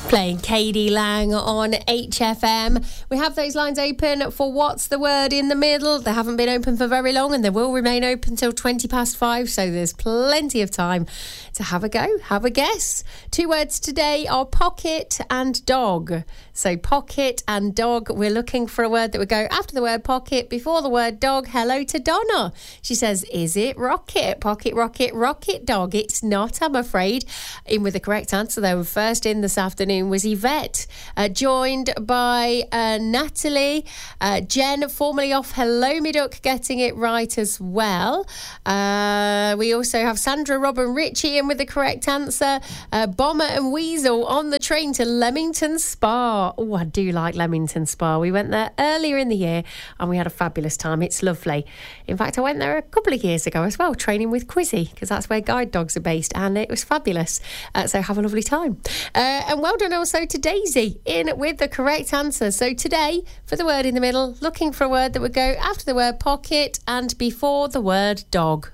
Playing KD Lang on HFM. We have those lines open for What's the Word in the Middle. They haven't been open for very long and they will remain open till 5:20, so there's plenty of time to have a go, have a guess. 2 words today are pocket and dog. So pocket and dog. We're looking for a word that would go after the word pocket, before the word dog. Hello to Donna. She says, is it rocket? Pocket, rocket, rocket dog. It's not, I'm afraid. In with the correct answer, though. First in this afternoon was Yvette, joined by Natalie, Jen, formerly off Hello Me Duck, getting it right as well. We also have Sandra, Rob and Richie in with the correct answer. Bomber and Weasel on the train to Leamington Spa. Oh, I do like Leamington Spa. We went there earlier in the year and we had a fabulous time. It's lovely. In fact, I went there a couple of years ago as well, training with Quizzy, because that's where guide dogs are based, and it was fabulous. So have a lovely time. And well done also to Daisy in with the correct answer. So today, for the word in the middle, looking for a word that would go after the word pocket and before the word dog.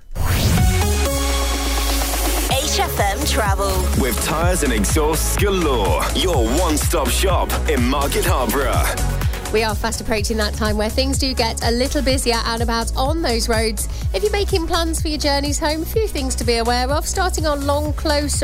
HFM Travel. With tyres and exhausts galore. Your one-stop shop in Market Harborough. We are fast approaching that time where things do get a little busier and about on those roads. If you're making plans for your journeys home, a few things to be aware of. Starting on Long Close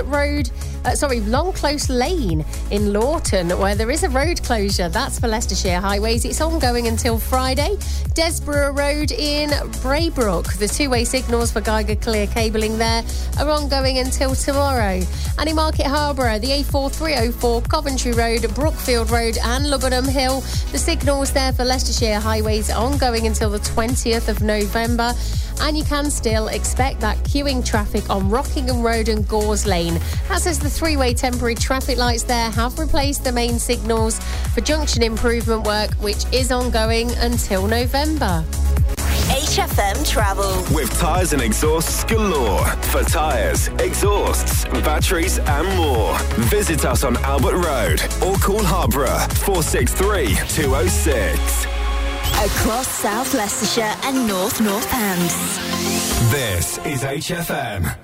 Lane in Lawton, where there is a road closure. That's for Leicestershire Highways. It's ongoing until Friday. Desborough Road in Braybrook. The two-way signals for Geiger Clear cabling there are ongoing until tomorrow. And in Market Harborough, the A4304, Coventry Road, Brookfield Road and Lubbock Hill. The signals there for Leicestershire Highways ongoing until the 20th of November. And you can still expect that queuing traffic on Rockingham Road and Gores Lane. As is the three-way temporary traffic lights there have replaced the main signals for junction improvement work, which is ongoing until November. HFM Travel. With tyres and exhausts galore. For tyres, exhausts, batteries and more. Visit us on Albert Road or call Harborough 463 206. Across South Leicestershire and North Northants. This is HFM.